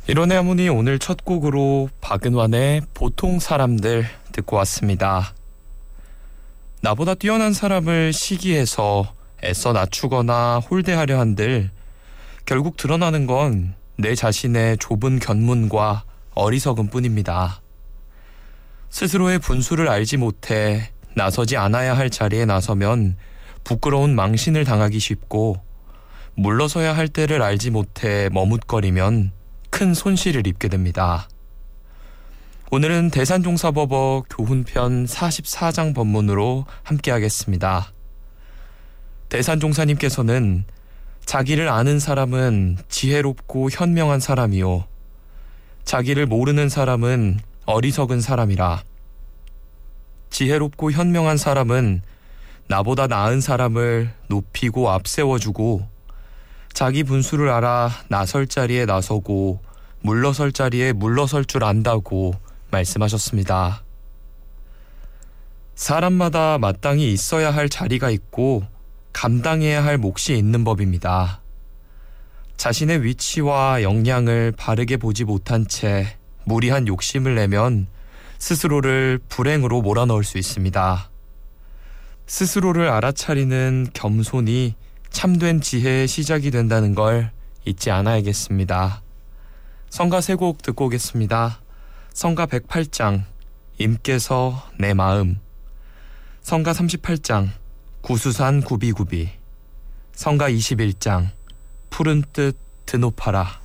이론의 하모니 오늘 첫 곡으로 박은환의 보통 사람들 듣고 왔습니다. 나보다 뛰어난 사람을 시기해서 애써 낮추거나 홀대하려 한들 결국 드러나는 건 내 자신의 좁은 견문과 어리석음 뿐입니다. 스스로의 분수를 알지 못해 나서지 않아야 할 자리에 나서면 부끄러운 망신을 당하기 쉽고, 물러서야 할 때를 알지 못해 머뭇거리면 큰 손실을 입게 됩니다. 오늘은 대산종사법어 교훈편 44장 법문으로 함께하겠습니다. 대산종사님께서는 자기를 아는 사람은 지혜롭고 현명한 사람이요, 자기를 모르는 사람은 어리석은 사람이라. 지혜롭고 현명한 사람은 나보다 나은 사람을 높이고 앞세워주고, 자기 분수를 알아 나설 자리에 나서고 물러설 자리에 물러설 줄 안다고 말씀하셨습니다. 사람마다 마땅히 있어야 할 자리가 있고 감당해야 할 몫이 있는 법입니다. 자신의 위치와 역량을 바르게 보지 못한 채 무리한 욕심을 내면 스스로를 불행으로 몰아넣을 수 있습니다. 스스로를 알아차리는 겸손이 참된 지혜의 시작이 된다는 걸 잊지 않아야겠습니다. 성가 3곡 듣고 오겠습니다. 성가 108장 임께서 내 마음, 성가 38장 구수산 구비구비, 성가 21장 푸른 뜻 드높아라.